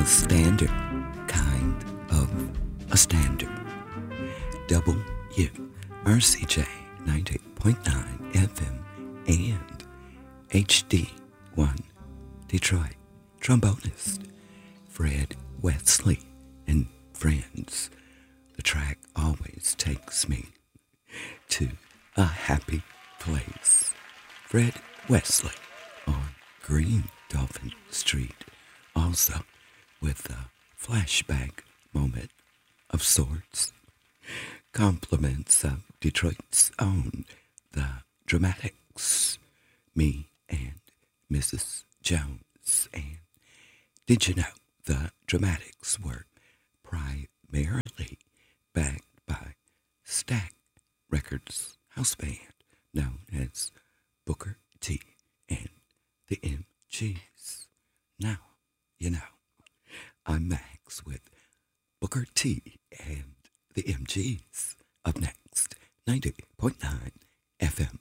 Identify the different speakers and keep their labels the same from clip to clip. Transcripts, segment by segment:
Speaker 1: standard kind of a standard. WRCJ 90.9 FM and HD1 Detroit. Trombonist Fred Wesley and Friends. The track always takes me to a happy place. Fred Wesley on Green Dolphin Street, also with a flashback moment of sorts. Compliments of Detroit's own The Dramatics, me and Mrs. Jones. And did you know the Dramatics were primarily backed by Stax Records house band known as Booker T and the MGs. Now, you know, I'm Max with Booker T and the MGs. Up next, 90.9 FM.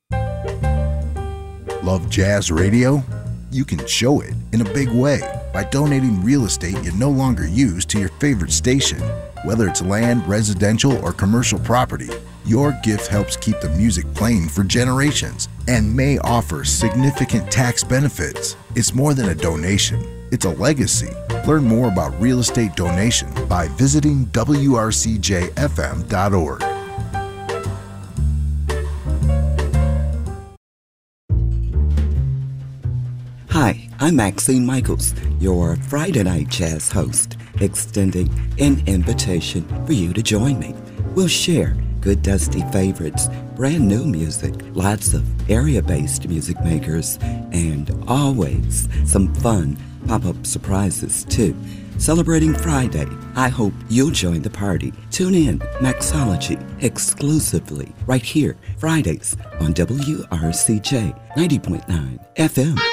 Speaker 2: Love jazz radio? You can show it in a big way by donating real estate you no longer use to your favorite station. Whether it's land, residential, or commercial property, your gift helps keep the music playing for generations and may offer significant tax benefits. It's more than a donation, it's a legacy. Learn more about real estate donation by visiting WRCJFM.org.
Speaker 1: Hi, I'm Maxine Michaels, your Friday Night Jazz host, extending an invitation for you to join me. We'll share good dusty favorites, brand new music, lots of area-based music makers, and always some fun pop-up surprises too. Celebrating Friday, I hope you'll join the party. Tune in, Maxology, exclusively right here, Fridays on WRCJ 90.9 FM.